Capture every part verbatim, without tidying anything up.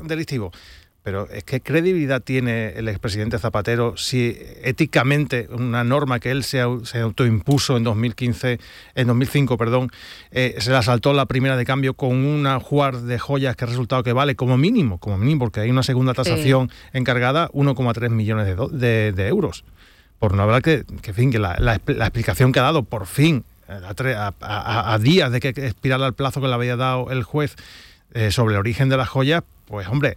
delictivo. Pero es que credibilidad tiene el expresidente Zapatero si éticamente una norma que él se, se autoimpuso en dos mil quince, en dos mil cinco, perdón, eh, se la saltó la primera de cambio con una jugar de joyas que ha resultado que vale como mínimo, como mínimo, porque hay una segunda tasación sí. encargada, uno coma tres millones de, do, de, de euros. Por no hablar que, que, en fin, que la, la, la explicación que ha dado por fin, a, a, a, a días de que expirara el plazo que le había dado el juez eh, sobre el origen de las joyas, pues hombre,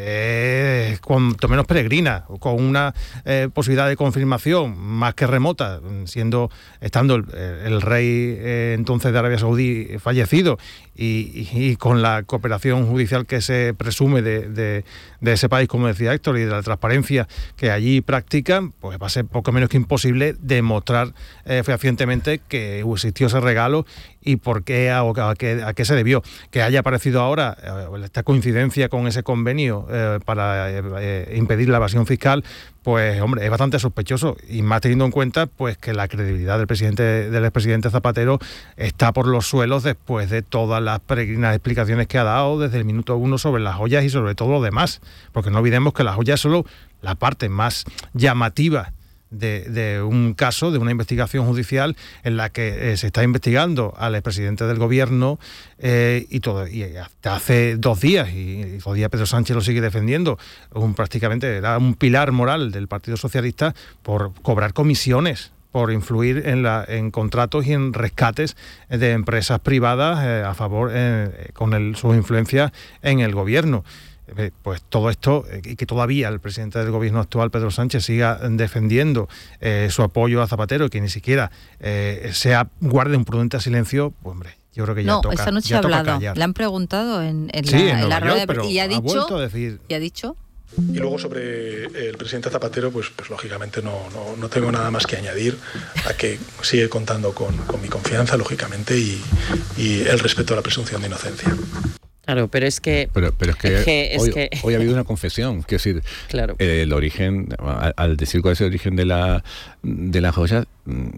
eh, cuanto menos peregrina, con una eh, posibilidad de confirmación más que remota, siendo estando el, el rey eh, entonces de Arabia Saudí fallecido y, y, y con la cooperación judicial que se presume de, de, de ese país, como decía Héctor, y de la transparencia que allí practican, pues va a ser poco menos que imposible demostrar eh, fehacientemente que existió ese regalo y por qué, a, a, qué, a qué se debió. Que haya aparecido ahora eh, esta coincidencia con ese convenio eh, para eh, impedir la evasión fiscal, pues hombre, es bastante sospechoso, y más teniendo en cuenta pues que la credibilidad del presidente del expresidente Zapatero está por los suelos después de todas las peregrinas explicaciones que ha dado desde el minuto uno sobre las joyas y sobre todo lo demás, porque no olvidemos que las joyas es solo la parte más llamativa De, de un caso, de una investigación judicial en la que eh, se está investigando al expresidente del gobierno eh, y todo y hasta hace dos días, y, y todavía Pedro Sánchez lo sigue defendiendo, un, prácticamente era un pilar moral del Partido Socialista por cobrar comisiones, por influir en, la, en contratos y en rescates de empresas privadas eh, a favor, eh, con el, su influencia en el gobierno. Pues todo esto, y eh, que todavía el presidente del gobierno actual, Pedro Sánchez, siga defendiendo eh, su apoyo a Zapatero y que ni siquiera eh, sea guarde un prudente silencio, pues hombre, yo creo que ya no, toca. No, esta noche ya ha hablado, callar. le han preguntado en, en sí, la, en en la rueda York, de y ha dicho, ha vuelto a decir, y ha dicho Y luego sobre el presidente Zapatero, pues, pues lógicamente no, no, no tengo nada más que añadir a que sigue contando con, con mi confianza, lógicamente, y, y el respeto a la presunción de inocencia. Claro, pero es que... Pero, pero es que, es que, es hoy, que... hoy ha habido una confesión, quiero decir, claro. eh, el origen, al, al decir cuál es el origen de la, de la joya...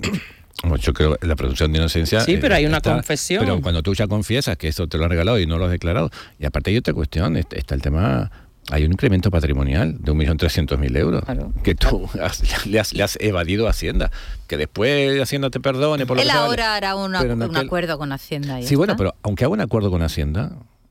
Yo creo que la presunción de inocencia... Sí, pero hay una está, confesión. Pero cuando tú ya confiesas que esto te lo han regalado y no lo has declarado, y aparte hay otra cuestión, está el tema... Hay un incremento patrimonial de un millón trescientos mil euros claro. que tú has, le, has, le has evadido a Hacienda. Que después Hacienda te perdone por lo Él que ahora vale. hará una, un aquel... acuerdo con Hacienda. Sí, bueno, pero aunque haga un acuerdo con Hacienda,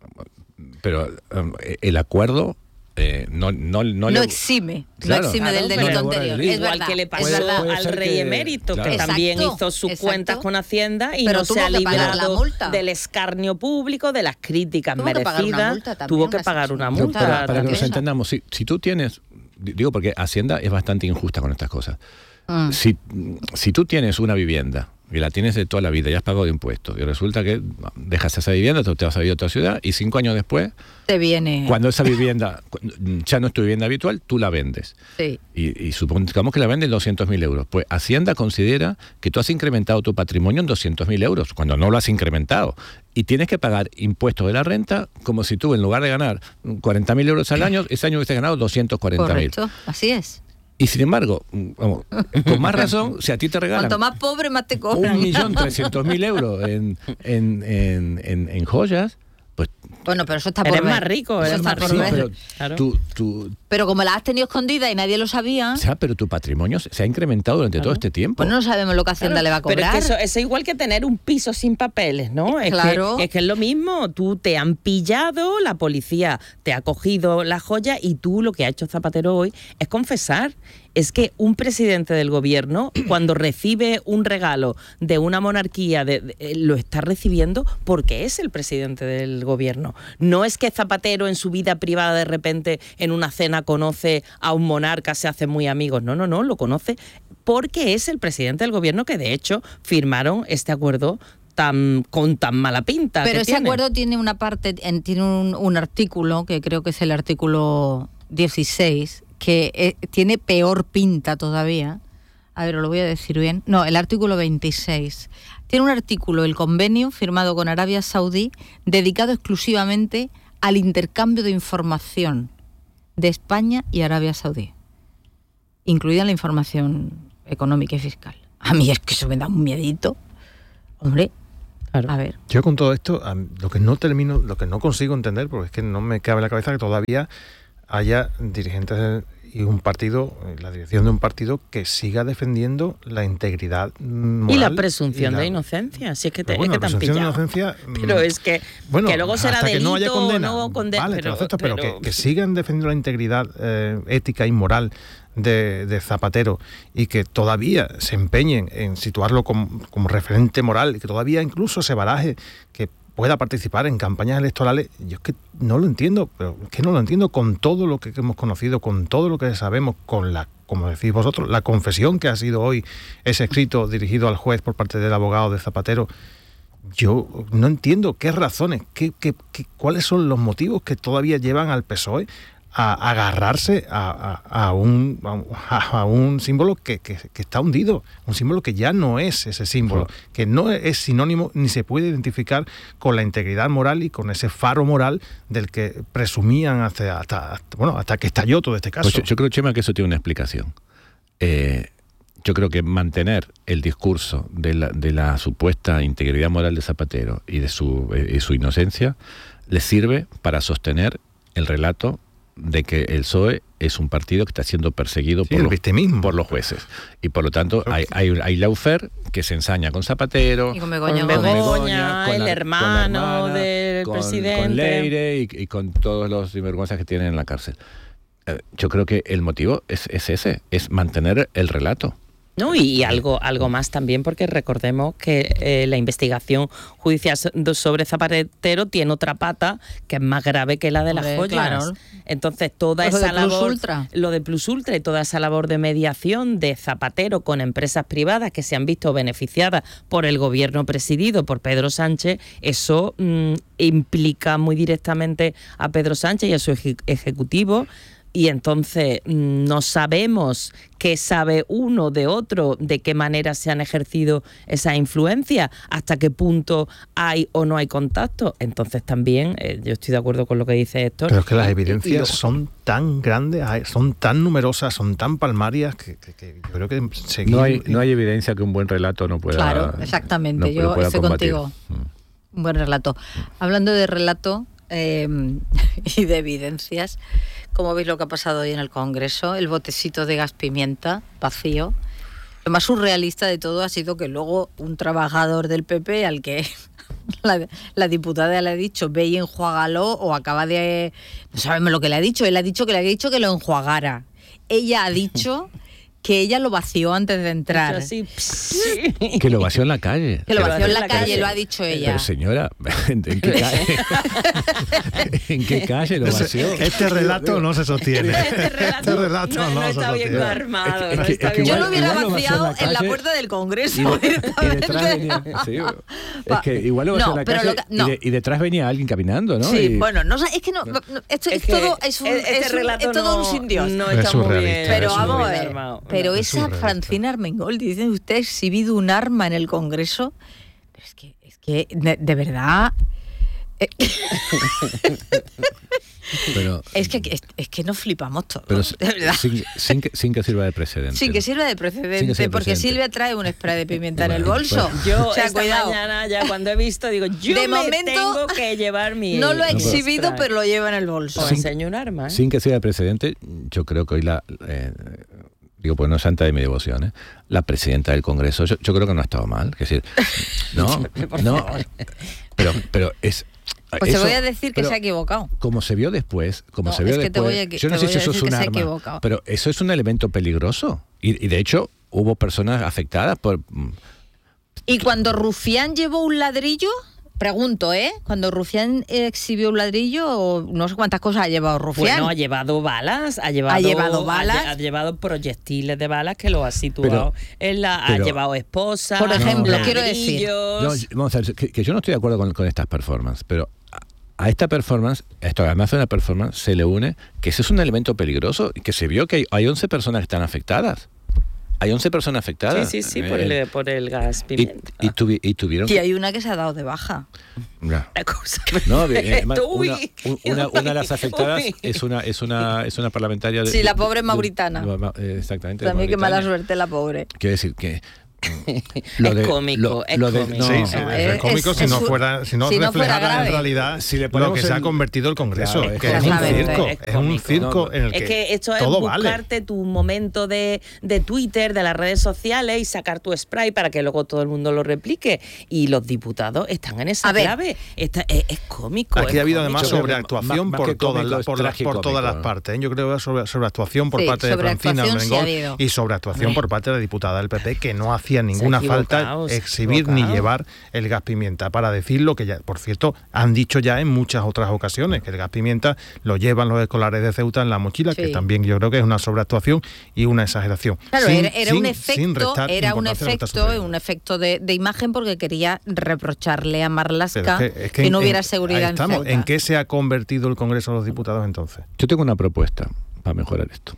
pero um, el acuerdo... Eh, no, no, no, no le... exime, claro, no exime claro, del delito no anterior. Es es igual verdad, que le pasó puede, puede al rey que... emérito, claro. que también exacto, hizo sus exacto. cuentas con Hacienda y pero no se ha librado del escarnio público, de las críticas tuvo merecidas. Que también, tuvo que pagar una multa. Para, para, para que nos entendamos, si, si tú tienes, digo porque Hacienda es bastante injusta con estas cosas. Mm. Si, si tú tienes una vivienda y la tienes de toda la vida y has pagado impuestos y resulta que dejas esa vivienda, te vas a vivir a otra ciudad y cinco años después te viene cuando esa vivienda ya no es tu vivienda habitual, tú la vendes sí. y, y supongamos que la vendes en doscientos mil euros, pues Hacienda considera que tú has incrementado tu patrimonio en doscientos mil euros cuando no lo has incrementado y tienes que pagar impuestos de la renta como si tú en lugar de ganar cuarenta mil euros al año, ese año hubieses ganado doscientos cuarenta mil. Correcto, así es. Y sin embargo, vamos, con más razón, si a ti te regalan... Cuanto más pobre, más te cobran. Un millón trescientos mil euros en, en, en, en, en joyas, pues... Bueno, pero eso está por eres ver. más rico, eso eres está más por rico. ver. Pero, claro. tú, tú, pero como la has tenido escondida y nadie lo sabía... O sea, pero tu patrimonio se ha incrementado durante claro. todo este tiempo. Pues no sabemos lo que Hacienda claro. le va a cobrar. Pero es que eso, eso es igual que tener un piso sin papeles, ¿no? Es claro. Que, es que es lo mismo. Tú te han pillado, la policía te ha cogido la joya y tú lo que ha hecho Zapatero hoy es confesar. Es que un presidente del gobierno, cuando recibe un regalo de una monarquía, de, de, lo está recibiendo porque es el presidente del gobierno. No es que Zapatero en su vida privada de repente en una cena conoce a un monarca, se hacen muy amigos. No, no, no, lo conoce porque es el presidente del gobierno que de hecho firmaron este acuerdo tan con tan mala pinta. Pero que ese tiene. acuerdo tiene una parte, en, tiene un, un artículo que creo que es el artículo dieciséis, que eh, tiene peor pinta todavía. A ver, lo voy a decir bien. No, el artículo veintiséis. Tiene un artículo, el convenio firmado con Arabia Saudí, dedicado exclusivamente al intercambio de información de España y Arabia Saudí, incluida la información económica y fiscal. A mí es que eso me da un miedito. Hombre, Claro. A ver. Yo con todo esto, lo que no termino, lo que no consigo entender, porque es que no me cabe en la cabeza que todavía haya dirigentes y un partido, la dirección de un partido que siga defendiendo la integridad moral. Y la presunción y la, de inocencia, si es que te, bueno, es que te han presunción pillado. de inocencia, pero es que, bueno, que luego será hasta delito que no haya condena, o no condena. Vale, pero, te lo acepto, pero, pero que, que sigan defendiendo la integridad eh, ética y moral de, de Zapatero y que todavía se empeñen en situarlo como, como referente moral y que todavía incluso se baraje que pueda participar en campañas electorales, yo es que no lo entiendo, pero es que no lo entiendo con todo lo que hemos conocido, con todo lo que sabemos, con la, como decís vosotros, la confesión que ha sido hoy ese escrito dirigido al juez por parte del abogado de Zapatero. Yo no entiendo qué razones, qué, qué, qué, cuáles son los motivos que todavía llevan al P S O E a agarrarse a, a, a, un, a, a un símbolo que, que, que está hundido, un símbolo que ya no es ese símbolo, que no es sinónimo ni se puede identificar con la integridad moral y con ese faro moral del que presumían hasta, hasta, hasta, bueno, hasta que estalló todo este caso. Pues yo, yo creo, Chema, que eso tiene una explicación. Eh, yo creo que mantener el discurso de la, de la supuesta integridad moral de Zapatero y de su, eh, su inocencia le sirve para sostener el relato de que el P S O E es un partido que está siendo perseguido sí, por, los, por los jueces. Y por lo tanto hay, hay, hay lawfare que se ensaña con Zapatero, y con Begoña, con Gómez. Begoña, con el la, hermano con la hermana, del con, presidente. con Leire y, y con todos los sinvergüenzas que tienen en la cárcel. Eh, yo creo que el motivo es, es ese, es mantener el relato. No, y algo, algo más también, porque recordemos que eh, la investigación judicial sobre Zapatero tiene otra pata que es más grave que la de las Hombre, joyas. claro. Entonces, toda Lo esa de Plus labor, Ultra. lo de Plus Ultra y toda esa labor de mediación de Zapatero con empresas privadas que se han visto beneficiadas por el gobierno presidido por Pedro Sánchez, eso mmm, implica muy directamente a Pedro Sánchez y a su eje- ejecutivo. Y entonces no sabemos qué sabe uno de otro, de qué manera se han ejercido esas influencias, hasta qué punto hay o no hay contacto. Entonces también, eh, yo estoy de acuerdo con lo que dice Héctor. Pero es que las evidencias y, y lo... son tan grandes, son tan numerosas, son tan palmarias que, que, que yo creo que seguir... No hay, no hay evidencia que un buen relato no pueda... Claro, exactamente, no, yo no pueda estoy combatir. contigo. Un buen relato. Hablando de relato eh, y de evidencias, como veis lo que ha pasado hoy en el Congreso, el botecito de gas pimienta vacío. Lo más surrealista de todo ha sido que luego un trabajador del P P al que la, la diputada le ha dicho ve y enjuágalo, o acaba de... No sabemos lo que le ha dicho, él ha dicho que le ha dicho que lo enjuagara. Ella ha dicho que ella lo vació antes de entrar. Así, que lo vació en la calle. Que lo Que vació en la la calle, calle. lo ha dicho ella. Pero señora, ¿en qué calle? ¿En qué calle lo vació? Este relato no se sostiene. Este relato, Este relato no, no no se está bien sostiene. armado. Es que- no es que- está es que bien Yo igual- lo hubiera igual lo vació en vaciado la en la calle puerta del Congreso. Y, de- y directamente. detrás venía, sí, es que igual lo vació No, en la pero calle lo que- no. y, de- y detrás venía alguien caminando, ¿no? Sí, Y- bueno, no, es que no, no, esto es, Es que todo es un, este es un- relato es todo no- un sin Dios. no Es está muy surrealista, bien. Pero es vamos a surrealista. ver, armado. pero Es esa surrealista. Francina Armengol, dice usted, ha exhibido un arma en el Congreso. Es que, es que de, de verdad... eh, pero, es, que, es, es que nos flipamos todos, pero de verdad. sin, sin que, sin que sirva de precedente. Sin que ¿no? sirva de precedente, Sin que sea de porque precedente. Silvia trae un spray de pimienta en el Bueno, bolso. pues- Yo o sea, esta cuidado. mañana ya cuando he visto digo, yo De me momento, tengo que llevar mi... No lo ha No, pero- exhibido, pero lo lleva en el bolso. Os Sin- enseño un arma, ¿eh? Sin que sea de precedente, yo creo que hoy la... eh, digo, pues no es santa de mi devoción, ¿eh? La presidenta del Congreso, yo, yo creo que no ha estado mal. Es decir, no, no, pero, pero es... Pues te eso- voy a decir que pero se ha equivocado. Como se vio después, como No, se vio es que te después, voy a que- yo no te sé voy si a eso es decir un que se ha arma, equivocado. pero eso es un elemento peligroso. Y, y de hecho hubo personas afectadas por... Y cuando Rufián llevó un ladrillo, pregunto, ¿eh? Cuando Rufián exhibió un ladrillo, o no sé cuántas cosas ha llevado Rufián. Bueno, ha llevado balas, ha llevado, Ha llevado balas. Ha, lle- ha llevado proyectiles de balas que lo ha situado en la, pero- ha llevado esposa, Por ejemplo, No, quiero decir- No, vamos a ver, que, que yo no estoy de acuerdo con, con estas performances, pero a, a esta performance, esto además de una performance, se le une que ese es un elemento peligroso y que se vio que hay, hay once personas que están afectadas. Hay once personas afectadas. Sí, sí, sí, Eh, por el, por el gas y, pimienta. y, tuvi- y tuvieron Y que... hay una que se ha dado de baja. Ya. La cosa. No, bien, además, Uy, una, un- una, una de las afectadas uy. es una es una es una parlamentaria de, Sí, la de- pobre de- mauritana. de- de- exactamente de También qué mala Mauritania. suerte la pobre. Quiero decir que Lo es de- cómico, lo- es lo de- cómico. Sí, No, sí, no, es, es- cómico es- si no es- fuera, si no si no fuera reflejara en grave. realidad Si le lo ponemos que se ha el- convertido el Congreso, Claro, es que es un exactamente, circo, es es un cómico. circo No, en el Es que, que esto es todo vale. buscarte tu momento de, de Twitter, de las redes sociales y sacar tu spray para que luego todo el mundo lo replique. Y los diputados están en esa A ver. clave. Esta- es, es cómico. Aquí es ha habido cómico. además Yo creo que sobreactuación más- más por, que todas cómico las, es por, las- por tragicómico, todas las ¿no? partes. ¿eh? Yo creo que sobre, sobreactuación por Sí, parte de Francina sobreactuación sí ha Armengol habido. y sobreactuación por parte de la diputada del P P, que no hacía ninguna falta equivocado, se ha exhibir ni equivocado. llevar el gas pimienta, para decir lo que ya, por cierto, han dicho ya en muchas otras ocasiones, que el gas pimienta lo llevan los escolares de Ceuta en la mochila, Sí. que también yo creo que es una sobreactuación y una exageración. Claro, Sin- era, era sin- un sin efecto, restar era un importancia a lo que está efecto, sucediendo. un efecto de, de imagen porque quería reprocharle a Marlaska Pero es que, que- es que no en- hubiera en- seguridad ahí en estamos. Ceuta. ¿En qué se ha convertido el Congreso de los Diputados entonces? Yo tengo una propuesta para mejorar esto.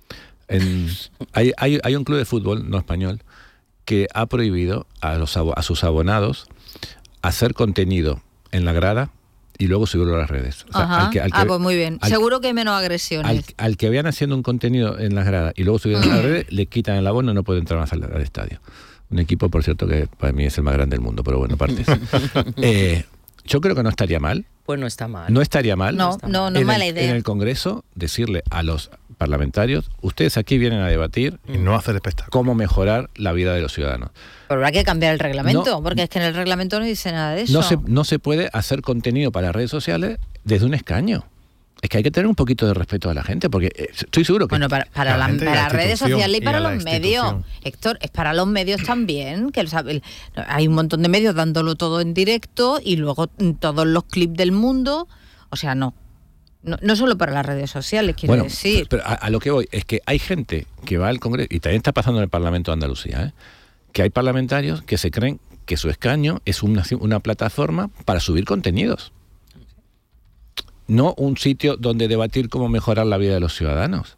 En- hay, hay, hay un club de fútbol no español que ha prohibido a, los, abo- a sus abonados hacer contenido en la grada y luego subirlo a las redes. O sea, Ajá. al que- al que- ah, pues muy bien. al- Seguro que hay menos Al, agresiones. al que vean haciendo un contenido en las gradas y luego subiendo a las redes, le quitan el abono y no puede entrar más al, al estadio. Un equipo, por cierto, que para mí es el más grande del mundo, pero bueno, aparte de eso. Eh, yo creo que no estaría mal, Pues no está mal. no estaría mal No, no, no es en, mala el, idea. en el Congreso decirle a los parlamentarios, ustedes aquí vienen a debatir Y no hacer espectáculo. cómo mejorar la vida de los ciudadanos. Pero habrá que cambiar el reglamento, No. porque es que en el reglamento no dice nada de eso. No se, no se puede hacer contenido para las redes sociales desde un escaño. Es que hay que tener un poquito de respeto a la gente, porque eh, estoy seguro que... Bueno, para, para, la la- gente y para la las redes institución sociales y y para a la los medios. institución. Héctor, es para los medios también, que el- el- hay un montón de medios dándolo todo en directo y luego mm, todos los clips del mundo. O sea, no. No, no solo para las redes sociales, quiero Bueno, decir. pero a, a lo que voy es que hay gente que va al Congreso, y también está pasando en el Parlamento de Andalucía, ¿eh? Que hay parlamentarios que se creen que su escaño es una, una plataforma para subir contenidos. No un sitio donde debatir cómo mejorar la vida de los ciudadanos.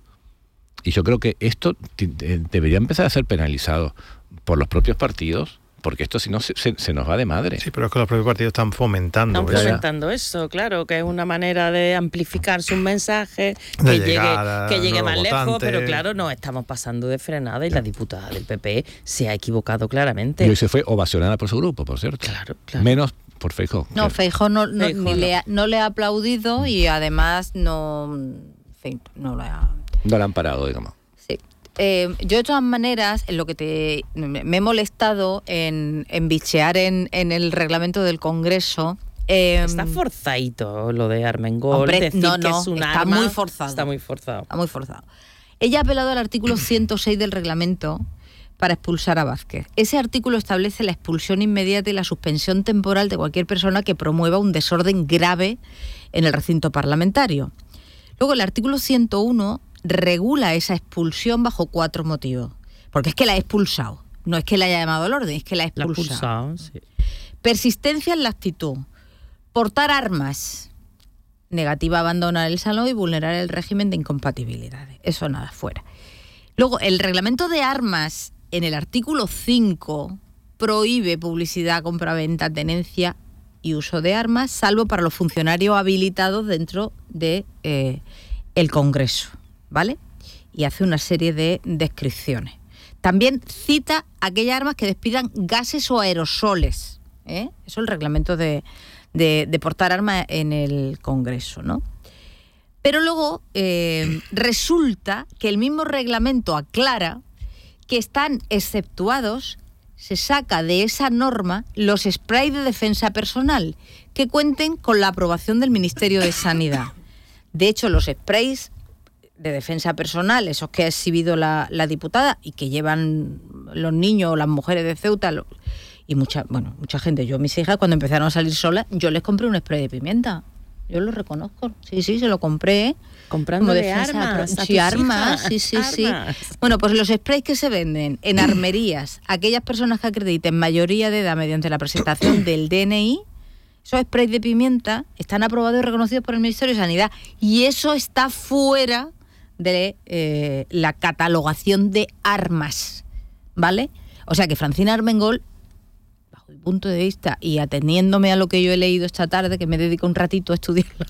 Y yo creo que esto t- eh, debería empezar a ser penalizado por los propios partidos, porque esto si no se, se- se nos va de madre. Sí, pero es que los propios partidos están fomentando Están eso. fomentando eso, claro, que es una manera de amplificar sus mensajes, De que llegar llegue, a que llegue nuevos más lejos, votantes. pero claro, nos estamos pasando de frenada y la diputada del P P se ha equivocado Y claramente. hoy se fue ovacionada por su grupo, por cierto. Claro, claro. Menos por Feijóo. No, que- Feijóo no, no, Feijóo ni no. le ha, no le ha aplaudido y además no, en fin, no le ha... no la han parado, digamos. Sí. Eh, yo de todas maneras, en lo que te me he molestado en, en bichear en, en el reglamento del Congreso. eh, Está forzadito lo de Armengol, Hombre, decir no, que no, es un está arma, muy forzado. Está muy forzado. Está muy forzado. Ella ha apelado al artículo ciento seis del reglamento para expulsar a Vázquez. Ese artículo establece la expulsión inmediata y la suspensión temporal de cualquier persona que promueva un desorden grave en el recinto parlamentario. Luego el artículo ciento uno regula esa expulsión bajo cuatro motivos. Porque es que la ha expulsado. No es que la haya llamado al orden, es que la ha La ha expulsado. expulsado, sí. Persistencia en la actitud. Portar armas. Negativa a abandonar el salón y vulnerar el régimen de incompatibilidades. Eso nada, fuera. Luego, el reglamento de armas, en el artículo cinco, prohíbe publicidad, compraventa, tenencia y uso de armas, salvo para los funcionarios habilitados dentro de eh, el Congreso, ¿vale? Y hace una serie de descripciones. También cita aquellas armas que despidan gases o aerosoles, ¿eh? Eso es el reglamento de, de, de portar armas en el Congreso, ¿no? Pero luego eh, resulta que el mismo reglamento aclara que están exceptuados, se saca de esa norma los sprays de defensa personal que cuenten con la aprobación del Ministerio de Sanidad. De hecho, los sprays de defensa personal, esos que ha exhibido la, la diputada y que llevan los niños o las mujeres de Ceuta, lo, y mucha, bueno, mucha gente, yo mis hijas cuando empezaron a salir solas, yo les compré un spray de pimienta. Yo lo reconozco. Sí, sí, se lo compré. Comprando Como de defensa armas. pro- a Sí, tus armas. hijas. Sí, sí, sí. Armas. Bueno, pues los sprays que se venden en armerías, aquellas personas que acrediten mayoría de edad mediante la presentación del D N I, esos sprays de pimienta están aprobados y reconocidos por el Ministerio de Sanidad. Y eso está fuera de eh, la catalogación de armas, ¿vale? O sea que Francina Armengol, bajo mi punto de vista y atendiéndome a lo que yo he leído esta tarde, que me dedico un ratito a estudiarlo,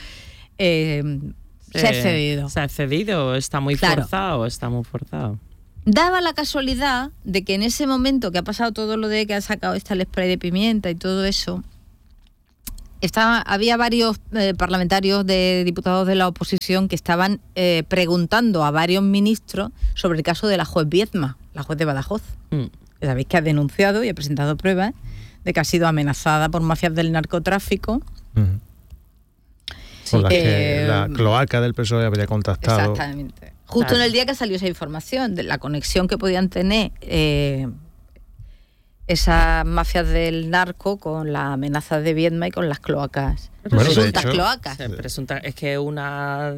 eh, se ha Eh, excedido. Se ha excedido, está muy Claro. forzado, está muy forzado. Daba la casualidad de que en ese momento que ha pasado todo lo de que ha sacado esta el spray de pimienta y todo eso, estaba, había varios eh, parlamentarios de diputados de la oposición que estaban eh, preguntando a varios ministros sobre el caso de la juez Viedma, la juez de Badajoz. Mm. Sabéis que ha denunciado y ha presentado pruebas de que ha sido amenazada por mafias del narcotráfico. Mm. Sí, con la, eh, que la cloaca del P S O E habría contactado. Exactamente. Justo claro. En el día que salió esa información de la conexión que podían tener eh, esas mafias del narco con las amenazas de Viedma y con las cloacas. Bueno, presuntas hecho, cloacas. Presunta, es que una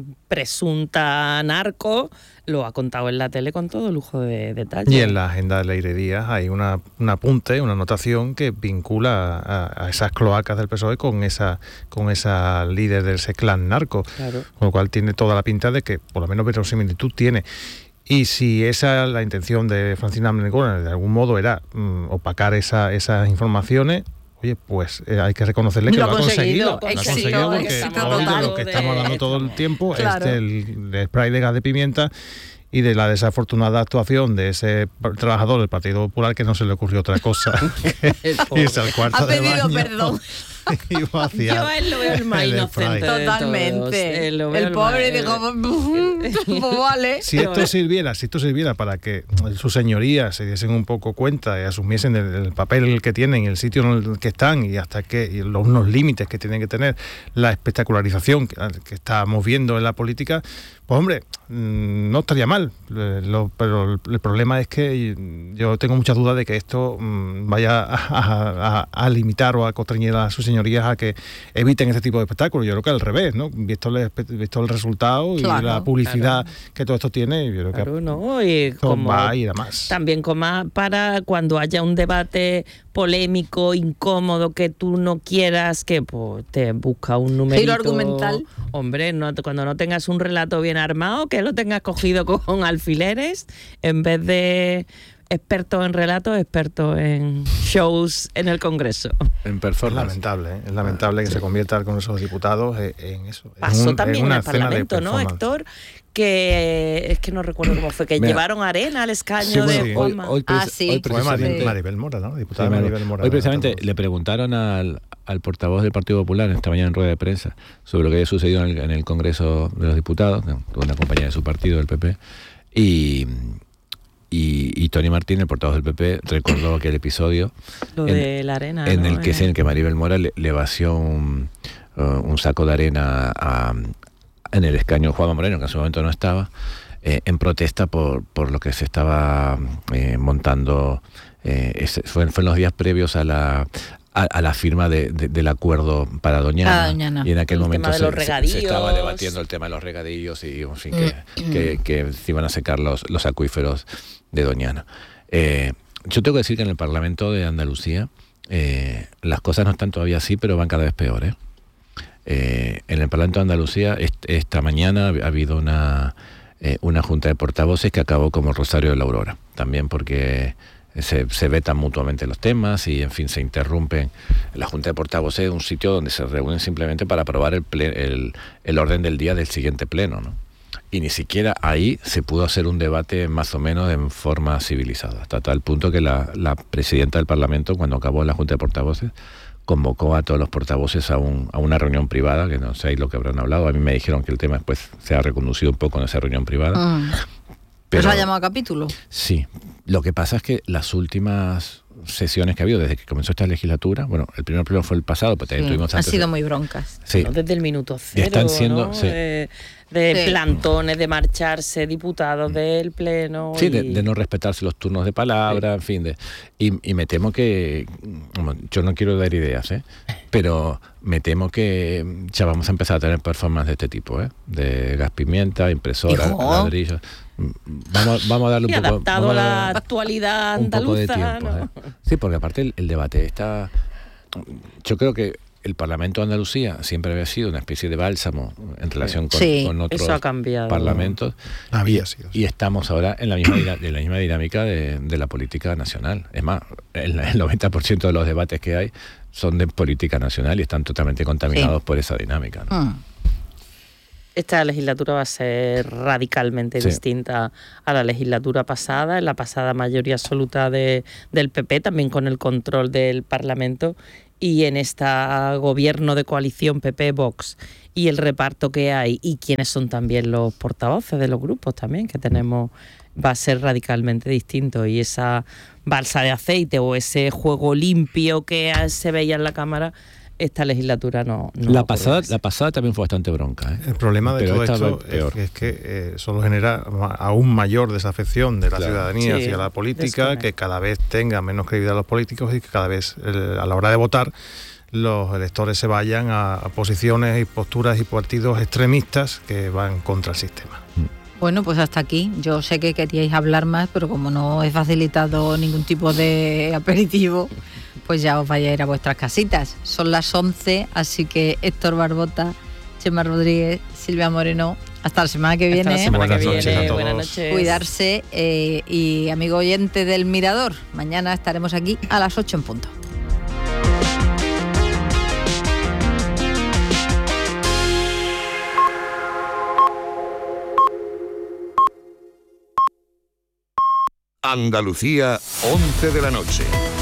presunta narco lo ha contado en la tele con todo lujo de detalles. Y en la agenda de Leire Díaz hay una, un apunte, una anotación que vincula a, a esas cloacas del P S O E con esa, con esa líder de ese clan narco. Claro. Con lo cual tiene toda la pinta de que por lo menos verosimilitud tiene. Y si esa la intención de Francina Armengol de algún modo era um, opacar esa, esas informaciones, oye, pues eh, hay que reconocerle que lo, lo ha conseguido. Lo ha conseguido porque hoy de lo que estamos hablando de... todo el tiempo claro. es del, del spray de gas de pimienta y de la desafortunada actuación de ese trabajador del Partido Popular que no se le ocurrió otra cosa que irse al cuarto ha de pedido baño. Perdón. Yo a él lo veo el más el inocente de totalmente. El, el pobre dijo, pues vale. Si esto sirviera, si esto sirviera para que sus señorías se diesen un poco cuenta y asumiesen el, el papel que tienen, el sitio en el que están y hasta que y los unos límites que tienen que tener, la espectacularización que, que estamos viendo en la política, pues hombre, no estaría mal. Lo, pero el, el problema es que yo tengo muchas dudas de que esto mmm, vaya a, a, a, a limitar o a constreñir a sus señorías a que eviten este tipo de espectáculos. Yo creo que al revés, ¿no? Visto el, visto el resultado claro, y la publicidad claro. que todo esto tiene, yo creo claro, que no, y como va a ir a más. También como para cuando haya un debate polémico, incómodo, que tú no quieras, que pues, te busca un numerito. Giro argumental. Hombre, no, cuando no tengas un relato bien armado, que lo tengas cogido con alfileres, en vez de experto en relatos, experto en shows en el Congreso. En performance. Es lamentable, ¿eh? Es lamentable que se convierta el Congreso de Diputados en eso. Pasó en un, también en, en el Parlamento, ¿no, Héctor? Que es que no recuerdo cómo fue, que Mira, llevaron arena al escaño sí, bueno, de Juanma. Hoy, hoy, ah, sí. hoy precisamente, Maribel Mora, ¿no? Diputada sí, Maribel Mora. Hoy precisamente le preguntaron al, al portavoz del Partido Popular esta mañana en rueda de prensa sobre lo que había sucedido en el, en el Congreso de los Diputados, una compañía de su partido, el P P, y... Y, y Tony Martín, el portavoz del P P, recordó aquel episodio Lo en, de la arena, en ¿no? el que, eh. en el que Maribel Mora le, le vació un, uh, un saco de arena a, en el escaño Juanma Moreno, que en su momento no estaba, eh, en protesta por, por lo que se estaba eh, montando. Eh, ese, fue, fue en los días previos a la... A, a la firma de, de, del acuerdo para Doñana, ah, Doñana. Y en aquel el momento se, se, se estaba debatiendo debatiendo el tema de los regadíos y en fin, que, mm. que, que se iban a secar los, los acuíferos de Doñana. Eh, yo tengo que decir que en el Parlamento de Andalucía eh, las cosas no están todavía así, pero van cada vez peor. ¿eh? Eh, en el Parlamento de Andalucía est, esta mañana ha habido una, eh, una junta de portavoces que acabó como el Rosario de la Aurora, también porque... Se, se vetan mutuamente los temas y, en fin, se interrumpen. La Junta de Portavoces es un sitio donde se reúnen simplemente para aprobar el, ple, el, el orden del día del siguiente pleno, ¿no? Y ni siquiera ahí se pudo hacer un debate más o menos en forma civilizada, hasta tal punto que la, la presidenta del Parlamento, cuando acabó la Junta de Portavoces, convocó a todos los portavoces a, un, a una reunión privada, que no sé lo que habrán hablado. A mí me dijeron que el tema después se ha reconducido un poco en esa reunión privada. Mm. Pero, ¿eso ha llamado capítulo? Sí. Lo que pasa es que las últimas sesiones que ha habido desde que comenzó esta legislatura, bueno, el primer pleno fue el pasado, pero también sí, tuvimos han antes. sido de, muy broncas. Sí. ¿No? Desde el minuto cero, están siendo, ¿no? sí. De, de sí. plantones, de marcharse diputados del pleno. Sí, y... de, de no respetarse los turnos de palabra, sí. en fin. De, y, y me temo que, yo no quiero dar ideas, ¿eh? pero me temo que ya vamos a empezar a tener performance de este tipo, ¿eh? De gas pimienta, impresora, ladrillos. Vamos, vamos a darle un y poco adaptado a a la dar actualidad un andaluza, poco de tiempo, ¿no? ¿eh? Sí, porque aparte el, el debate está... Yo creo que el Parlamento de Andalucía siempre había sido una especie de bálsamo en relación con, sí, con otros eso ha cambiado. parlamentos. Había y, sido. Y estamos ahora en la misma, en la misma dinámica de, de la política nacional. Es más, el, el noventa por ciento de los debates que hay son de política nacional y están totalmente contaminados sí. por esa dinámica, ¿no? Mm. Esta legislatura va a ser radicalmente sí. distinta a la legislatura pasada, en la pasada mayoría absoluta de, del P P, también con el control del Parlamento, y en este gobierno de coalición P P-Vox y el reparto que hay y quiénes son también los portavoces de los grupos también que tenemos, va a ser radicalmente distinto, y esa balsa de aceite o ese juego limpio que se veía en la Cámara, esta legislatura no... no la, pasada, la pasada también fue bastante bronca, ¿eh? El problema de Pero todo esto es, es que eh, solo genera aún mayor desafección de la claro. ciudadanía sí, hacia la política, que cada vez tenga menos credibilidad los políticos y que cada vez eh, a la hora de votar los electores se vayan a, a posiciones y posturas y partidos extremistas que van contra el sistema. Bueno, pues hasta aquí. Yo sé que queríais hablar más, pero como no he facilitado ningún tipo de aperitivo, pues ya os vais a ir a vuestras casitas. Son las once, así que Héctor Barbota, Chema Rodríguez, Silvia Moreno, hasta la semana que viene. Hasta la semana Buenas que noches viene. a todos. Buenas noches. Cuidarse eh, y amigo oyente del Mirador, mañana estaremos aquí a las ocho en punto. Andalucía, once de la noche.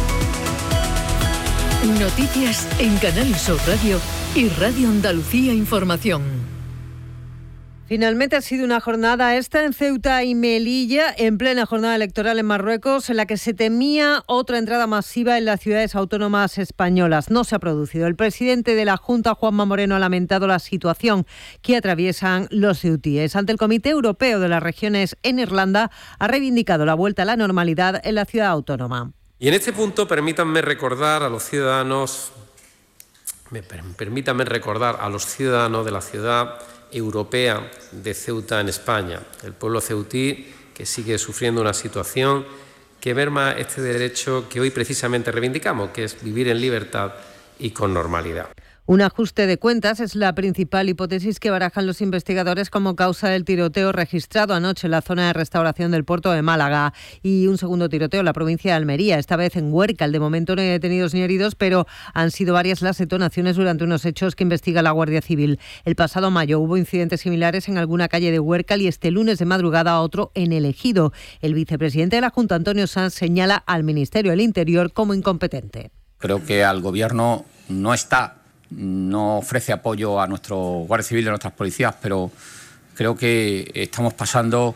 Noticias en Canal Sur Radio y Radio Andalucía Información. Finalmente ha sido una jornada esta en Ceuta y Melilla, en plena jornada electoral en Marruecos, en la que se temía otra entrada masiva en las ciudades autónomas españolas. No se ha producido. El presidente de la Junta, Juanma Moreno, ha lamentado la situación que atraviesan los ceutíes. Ante el Comité Europeo de las Regiones en Irlanda, ha reivindicado la vuelta a la normalidad en la ciudad autónoma. Y en este punto permítanme recordar a los ciudadanos, permítanme recordar a los ciudadanos de la ciudad europea de Ceuta en España, el pueblo ceutí que sigue sufriendo una situación que merma este derecho que hoy precisamente reivindicamos, que es vivir en libertad y con normalidad. Un ajuste de cuentas es la principal hipótesis que barajan los investigadores como causa del tiroteo registrado anoche en la zona de restauración del puerto de Málaga, y un segundo tiroteo en la provincia de Almería, esta vez en Huércal. De momento no hay detenidos ni heridos, pero han sido varias las detonaciones durante unos hechos que investiga la Guardia Civil. El pasado mayo hubo incidentes similares en alguna calle de Huércal y este lunes de madrugada otro en El Ejido. El vicepresidente de la Junta, Antonio Sanz, señala al Ministerio del Interior como incompetente. Creo que al Gobierno no está... no ofrece apoyo a nuestro Guardia Civil y a nuestras policías, pero creo que estamos pasando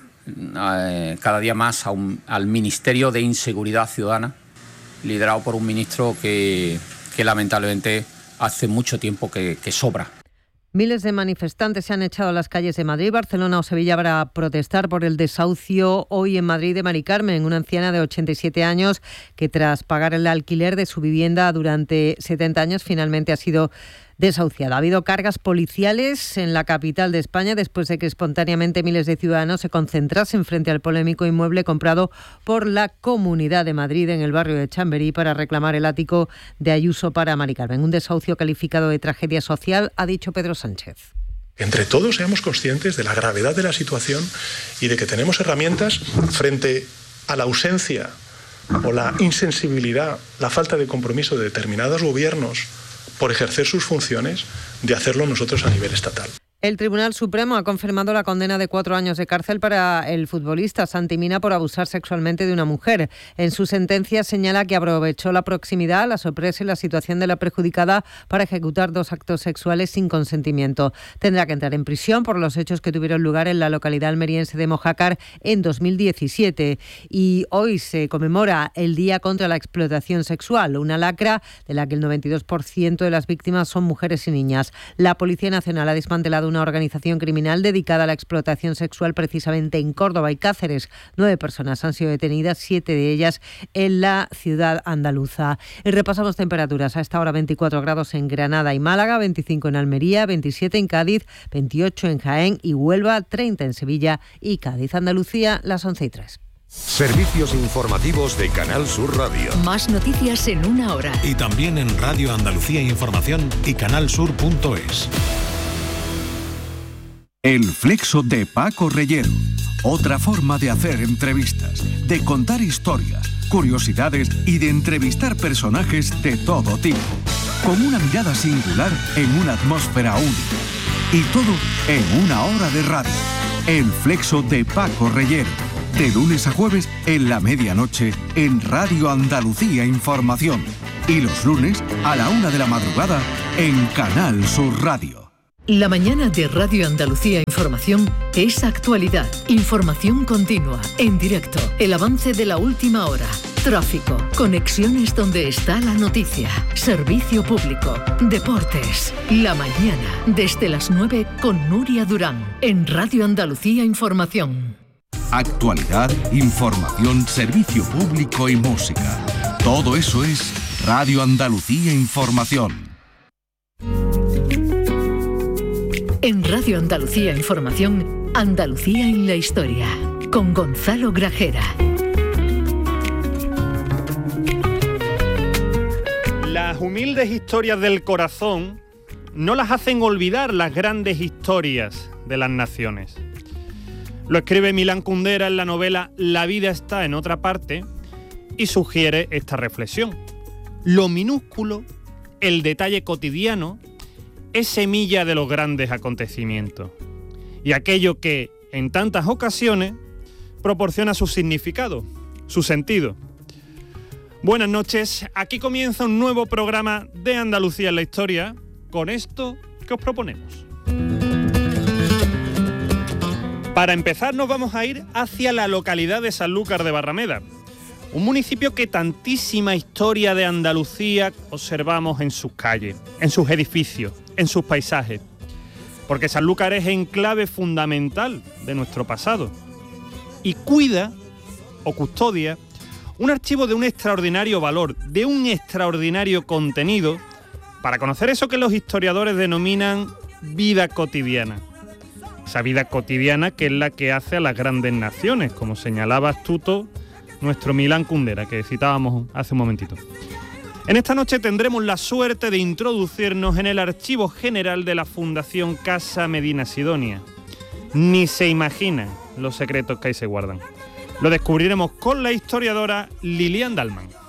eh, cada día más a un, al Ministerio de Inseguridad Ciudadana, liderado por un ministro que, que lamentablemente hace mucho tiempo que, que sobra. Miles de manifestantes se han echado a las calles de Madrid, Barcelona o Sevilla para protestar por el desahucio hoy en Madrid de Mari Carmen, una anciana de ochenta y siete años que tras pagar el alquiler de su vivienda durante setenta años finalmente ha sido desahuciada. Ha habido cargas policiales en la capital de España después de que espontáneamente miles de ciudadanos se concentrasen frente al polémico inmueble comprado por la Comunidad de Madrid en el barrio de Chamberí para reclamar el ático de Ayuso para Mari Carmen. Un desahucio calificado de tragedia social, ha dicho Pedro Sánchez. Entre todos seamos conscientes de la gravedad de la situación y de que tenemos herramientas frente a la ausencia o la insensibilidad, la falta de compromiso de determinados gobiernos por ejercer sus funciones, de hacerlo nosotros a nivel estatal. El Tribunal Supremo ha confirmado la condena de cuatro años de cárcel para el futbolista Santi Mina por abusar sexualmente de una mujer. En su sentencia señala que aprovechó la proximidad, la sorpresa y la situación de la perjudicada para ejecutar dos actos sexuales sin consentimiento. Tendrá que entrar en prisión por los hechos que tuvieron lugar en la localidad almeriense de Mojácar en dos mil diecisiete. Y hoy se conmemora el Día contra la Explotación Sexual, una lacra de la que el noventa y dos por ciento de las víctimas son mujeres y niñas. La Policía Nacional ha desmantelado una organización criminal dedicada a la explotación sexual precisamente en Córdoba y Cáceres. Nueve personas han sido detenidas, siete de ellas en la ciudad andaluza. Y repasamos temperaturas. A esta hora veinticuatro grados en Granada y Málaga, veinticinco en Almería, veintisiete en Cádiz, veintiocho en Jaén y Huelva, treinta en Sevilla y Cádiz. Andalucía, las once y tres. Servicios informativos de Canal Sur Radio. Más noticias en una hora. Y también en Radio Andalucía Información y canalsur punto es. El Flexo de Paco Reyero. Otra forma de hacer entrevistas, de contar historias, curiosidades y de entrevistar personajes de todo tipo. Con una mirada singular en una atmósfera única. Y todo en una hora de radio. El Flexo de Paco Reyero. De lunes a jueves en la medianoche en Radio Andalucía Información. Y los lunes a la una de la madrugada en Canal Sur Radio. La mañana de Radio Andalucía Información es actualidad, información continua, en directo, el avance de la última hora, tráfico, conexiones donde está la noticia, servicio público, deportes. La mañana, desde las nueve con Nuria Durán, en Radio Andalucía Información. Actualidad, información, servicio público y música. Todo eso es Radio Andalucía Información. En Radio Andalucía Información, Andalucía en la historia, con Gonzalo Grajera. Las humildes historias del corazón no las hacen olvidar las grandes historias de las naciones. Lo escribe Milán Kundera en la novela La vida está en otra parte y sugiere esta reflexión. Lo minúsculo, el detalle cotidiano, es semilla de los grandes acontecimientos y aquello que, en tantas ocasiones, proporciona su significado, su sentido. Buenas noches, aquí comienza un nuevo programa de Andalucía en la historia, con esto que os proponemos. Para empezar nos vamos a ir hacia la localidad de Sanlúcar de Barrameda, un municipio que tantísima historia de Andalucía observamos en sus calles, en sus edificios, en sus paisajes, porque Sanlúcar es enclave fundamental de nuestro pasado y cuida o custodia un archivo de un extraordinario valor, de un extraordinario contenido, para conocer eso que los historiadores denominan vida cotidiana. Esa vida cotidiana que es la que hace a las grandes naciones, como señalaba astuto nuestro Milán Kundera, que citábamos hace un momentito. En esta noche tendremos la suerte de introducirnos en el archivo general de la Fundación Casa Medina Sidonia. Ni se imaginan los secretos que ahí se guardan. Lo descubriremos con la historiadora Lilian Dalman.